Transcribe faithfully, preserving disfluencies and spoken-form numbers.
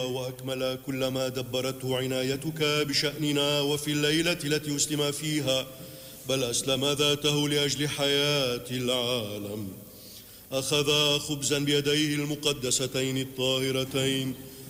وأكمل كل ما دبرته عنايتك بشأننا وفي الليلة التي أسلم فيها، بل أسلم ذاته لأجل حياة العالم. أخذ خبزا بيديه المقدستين الطاهرتين